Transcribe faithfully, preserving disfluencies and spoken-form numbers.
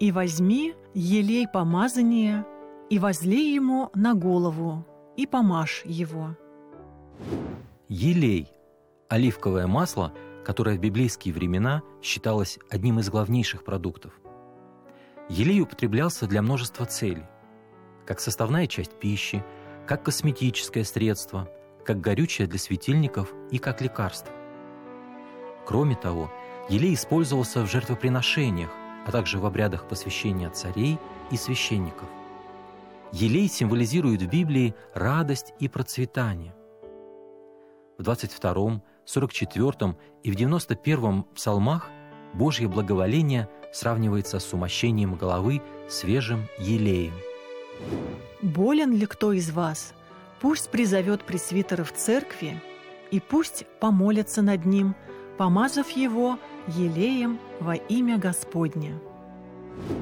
И возьми елей помазания, и возлей ему на голову, и помажь его». Елей – оливковое масло, которое в библейские времена считалось одним из главнейших продуктов. Елей употреблялся для множества целей, как составная часть пищи, как косметическое средство, как горючее для светильников и как лекарство. Кроме того, елей использовался в жертвоприношениях, а также в обрядах посвящения царей и священников. Елей символизирует в Библии радость и процветание. В двадцать втором, сорок четвёртом и в девяносто первом псалмах Божье благоволение сравнивается с умощением головы свежим елеем. «Болен ли кто из вас? Пусть призовет пресвитера в церкви, и пусть помолятся над ним, помазав его елеем во имя Господне».